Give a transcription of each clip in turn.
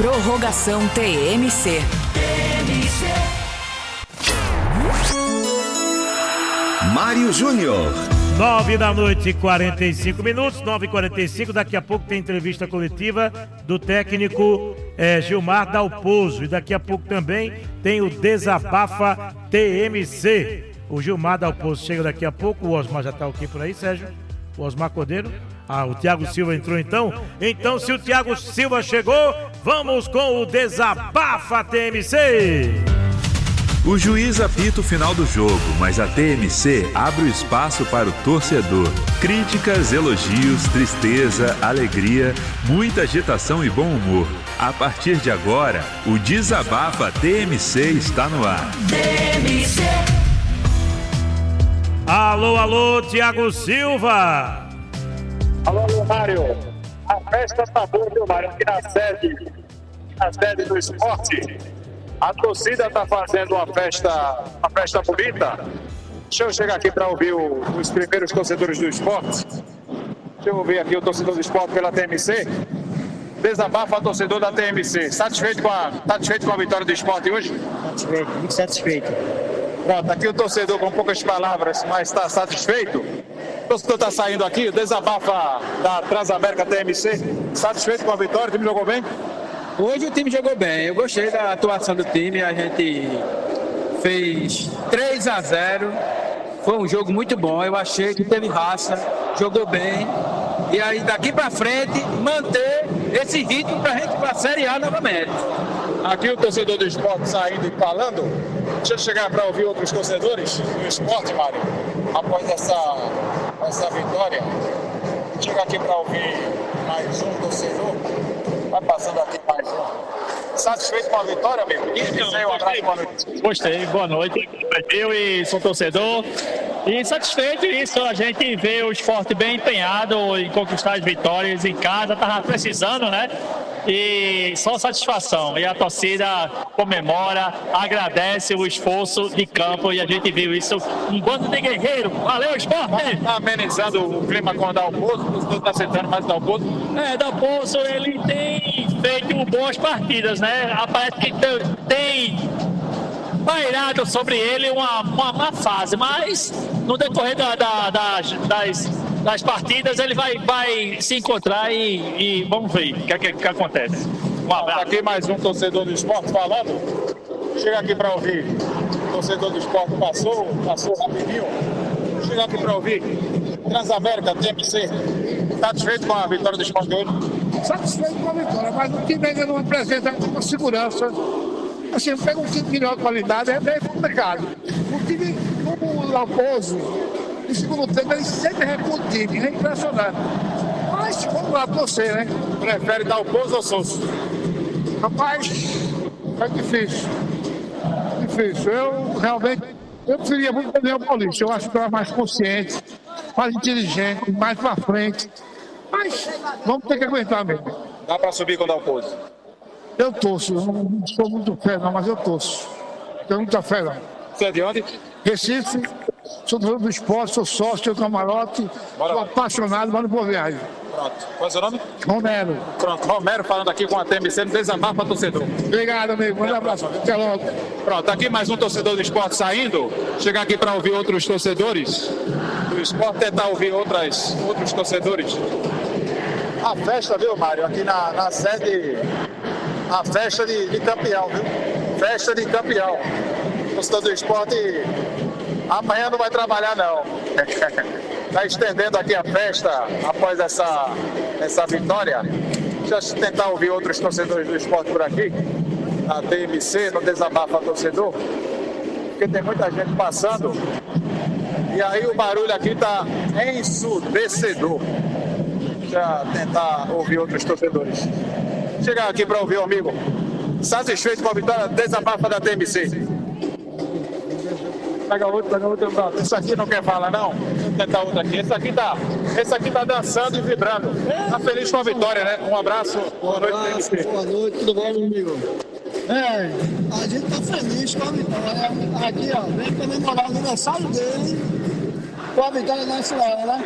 Prorrogação TMC. Mário Júnior. 9h45, 9h45. Daqui a pouco tem entrevista coletiva do técnico Gilmar Dalpozo. E daqui a pouco também tem o Desabafa TMC. O Gilmar Dalpozo chega daqui a pouco. O Osmar já tá aqui por aí, Sérgio? O Osmar Cordeiro? O Thiago Silva entrou então? Então, se o Thiago Silva chegou, vamos com o Desabafa TMC. O juiz apita o final do jogo, mas a TMC abre o espaço para o torcedor. Críticas, elogios, tristeza, alegria, muita agitação e bom humor. A partir de agora, o Desabafa TMC está no ar. TMC. Alô, Thiago Silva. Alô, Mário. A festa tá boa, viu, Mário? Aqui na sede do esporte. A torcida está fazendo uma festa bonita. Deixa eu chegar aqui para ouvir os primeiros torcedores do esporte. Deixa eu ouvir aqui o torcedor do esporte pela TMC. Desabafa torcedor da TMC. Satisfeito com a vitória do esporte hoje? Satisfeito, muito satisfeito. Pronto, aqui o torcedor com poucas palavras, mas está satisfeito. O torcedor está saindo aqui, o Desabafa da Transamérica TMC. Satisfeito com a vitória? O time jogou bem? Hoje o time jogou bem, eu gostei da atuação do time, a gente fez 3-0, foi um jogo muito bom, eu achei que teve raça, jogou bem, e aí daqui pra frente manter esse ritmo pra gente ir pra Série A novamente. Aqui o torcedor do esporte saindo e falando. Deixa eu chegar para ouvir outros torcedores do esporte, Mário, após essa vitória. Chega aqui para ouvir mais um torcedor. Vai passando aqui mais um. Satisfeito com a vitória, amigo? Gostei, boa noite. Eu e sou torcedor. E satisfeito isso, a gente vê o esporte bem empenhado em conquistar as vitórias em casa, tava precisando, né? E só satisfação. E a torcida comemora, agradece o esforço de campo e a gente viu isso. Um bando de guerreiro. Valeu, esporte! Tá amenizando o clima com o Dalpozo, o torcedor tá sentando mais o Dalpozo. Dalpozo, ele tem feito boas partidas, né? Parece que tem pairado sobre ele uma má fase, mas no decorrer das partidas ele vai se encontrar e vamos ver o que acontece. Um abraço. Aqui mais um torcedor do esporte falando. Chega aqui para ouvir. O torcedor do esporte passou rapidinho. Chega aqui para ouvir. Transamérica, TMC. Satisfeito com a vitória do esporte de hoje? Satisfeito com a vitória, mas o time ainda não apresenta uma segurança. Assim, pega um time de melhor qualidade, é bem complicado. O time, como o Dalpozo, no segundo tempo, ele sempre recua o time, é impressionante. Mas vamos lá torcer, né? Prefere Dalpozo ou Souza? Rapaz, é difícil. Eu preferia muito o Daniel Paulista. Eu acho que é mais consciente, mais inteligente, mais pra frente. Mas vamos ter que aguentar mesmo. Dá pra subir com o Dalpozo? Eu torço, eu não sou muito fé não, mas eu torço. Tenho muita fé não. Você é de onde? Recife, sou do esporte, sou sócio do camarote, sou apaixonado, mas não vou viajar. Pronto. Qual é o seu nome? Romero. Pronto, Romero falando aqui com a TMC no Desabafa torcedor. Obrigado, amigo. Um abraço. Até logo. Pronto, aqui mais um torcedor do esporte saindo. Chegar aqui para ouvir outros torcedores do esporte, tentar ouvir outros torcedores. A festa, viu, Mário? Aqui na sede, a festa de campeão, viu? Festa de campeão. O torcedor do esporte amanhã não vai trabalhar, não. Está estendendo aqui a festa após essa vitória. Deixa eu tentar ouvir outros torcedores do esporte por aqui. A TMC, no Desabafa Torcedor. Porque tem muita gente passando. E aí o barulho aqui está ensurdecedor. Deixa eu tentar ouvir outros torcedores. Chegar aqui para ouvir o amigo. Satisfeito com a vitória, Desabafa da TMC. Pega outro. Esse aqui não quer falar, não? Vou tentar outro aqui. Esse aqui tá dançando e vibrando. Tá feliz com a vitória, né? Um abraço. Boa noite, TMC. Boa noite, tudo bem, meu amigo? A gente tá feliz com a vitória. Aqui, ó, vem comemorar o aniversário dele com a vitória da nossa hora, né?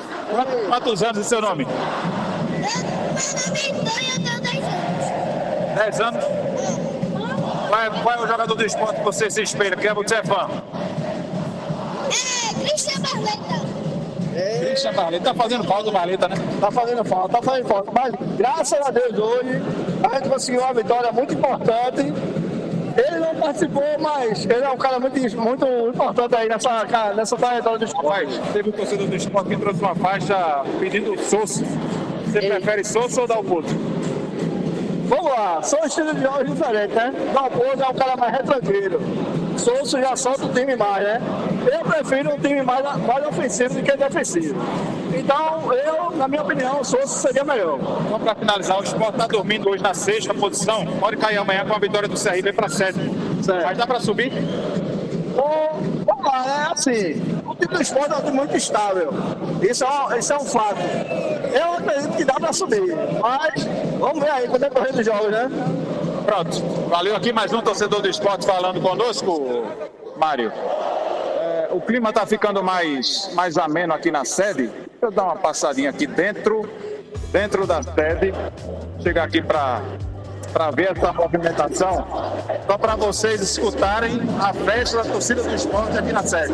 Quantos anos é seu nome? Meu nome é Ivan e eu tenho 10 anos. 10 anos? Qual é o jogador do esporte que você se espelha? Quem você é fã? Christian Barleta. Christian Barleta. Tá fazendo falta o Barleta, né? Tá fazendo falta. Mas graças a Deus hoje a gente conseguiu uma vitória muito importante. Ele não participou, mas ele é um cara muito importante aí nessa trajetória do esporte. Teve um torcedor do esporte que trouxe uma faixa pedindo Souza. Você prefere Souza ou Dalpozo? Vamos lá, são estilos de jogos diferentes, né? Dalpozo é um cara mais retranqueiro. Souza já solta o time mais, né? Eu prefiro um time mais ofensivo do que defensivo. Então, na minha opinião, o Souza seria melhor. Então, para finalizar, o esporte está dormindo hoje na 6ª posição. Pode cair amanhã com a vitória do CRB para 7ª. Mas dá para subir? Vamos lá, é assim. O time do esporte é um time muito estável. Isso é um fato. Eu acredito que dá para subir. Mas vamos ver aí, quando é correr dos jogos, né? Pronto. Valeu aqui mais um torcedor do esporte falando conosco, Mário. O clima está ficando mais ameno aqui na sede. Deixa eu dar uma passadinha aqui dentro da sede. Chegar aqui para ver essa movimentação. Só para vocês escutarem a festa da torcida do esporte aqui na sede.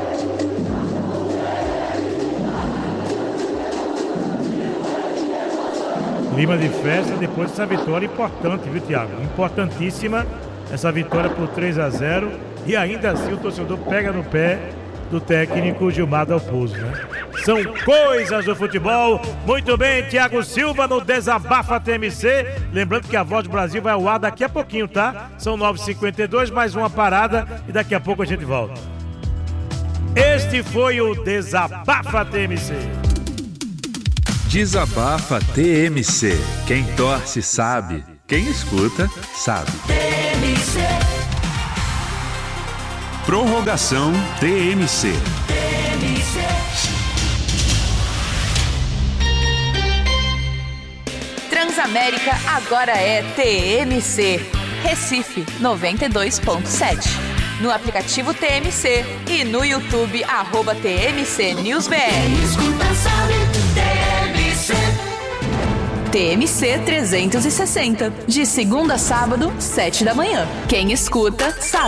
Clima de festa depois dessa vitória importante, viu, Thiago? Importantíssima essa vitória por 3-0. E ainda assim o torcedor pega no pé do técnico Gilmar Dalpozo, né? São coisas do futebol. Muito bem, Thiago Silva no Desabafa TMC. Lembrando que a Voz do Brasil vai ao ar daqui a pouquinho, tá? São 9h52, mais uma parada e daqui a pouco a gente volta. Este foi o Desabafa TMC. Desabafa TMC. Quem torce sabe. Quem escuta sabe. TMC. Prorrogação TMC. Transamérica agora é TMC. Recife 92.7. No aplicativo TMC e no YouTube @TMC NewsBR. TMC 360. De segunda a sábado, 7 da manhã. Quem escuta sabe.